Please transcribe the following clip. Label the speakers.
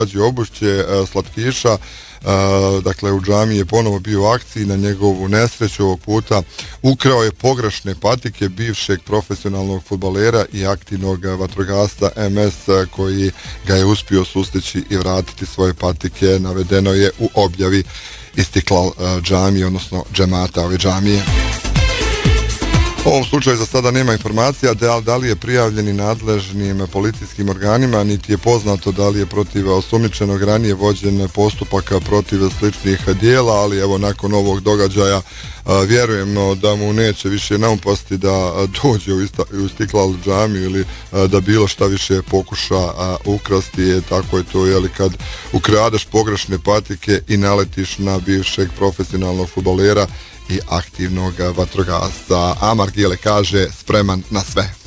Speaker 1: obušće slatkiša. Dakle, u džamiji je ponovo bio u akciji. Na njegovu nesreću ovog puta ukrao je pogrešne patike bivšeg profesionalnog fudbalera i aktivnog vatrogasca MS, koji ga je uspio sustići i vratiti svoje patike. Navedeno je u objavi Istiklal džamije, odnosno džemata ove džamije. U ovom slučaju za sada nema informacija da li je prijavljeni nadležnim policijskim organima, niti je poznato da li je protiv osumnjičenog ranije vođen postupak protiv sličnih dijela, ali evo nakon ovog događaja vjerujemo da mu neće više naupasti da dođe u Istiklal džamiju ili da bilo šta više pokuša ukrasti. Tako je to, jeli, kad ukradeš pogrešne patike i naletiš na bivšeg profesionalnog fudbalera i aktivnog vatrogasca. Amar Gile kaže spreman na sve.